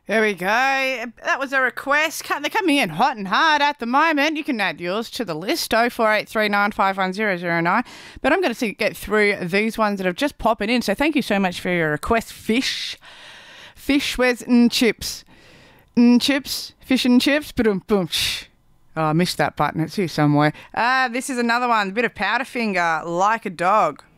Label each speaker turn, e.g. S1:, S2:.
S1: There we go. That was a request. They're coming in hot and hard at the moment. You can add yours to the list, 0483951009. But I'm going to get through these ones that have just popped in. So thank you so much for your request. Fish, where's chips? Chips, fish and chips. Boom, boom. Oh, I missed that button. It's here somewhere. This is another one. A bit of Powderfinger, Like a Dog.